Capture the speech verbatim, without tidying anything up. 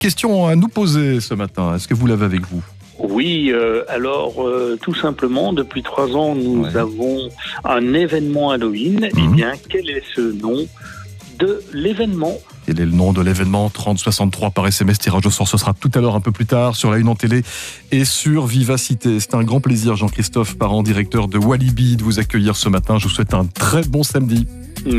question à nous poser ce matin. Est-ce que vous l'avez avec vous ? Oui, euh, alors euh, tout simplement, depuis trois ans, nous Ouais. avons un événement Halloween. Eh Mhm. bien, quel est ce nom de l'événement ? Quel est le nom de l'événement ? trente soixante-trois par S M S, tirage au sort, ce sera tout à l'heure un peu plus tard sur la Une en télé et sur Vivacité. C'est un grand plaisir, Jean-Christophe Parent, directeur de Walibi, de vous accueillir ce matin. Je vous souhaite un très bon samedi.